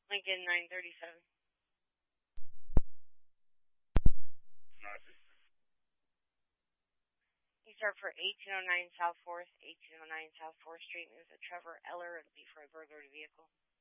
Lincoln 937. You start for 1809 South 4th, 1809 South 4th Street. It was a Trevor Eller. It'll be for a burglary vehicle.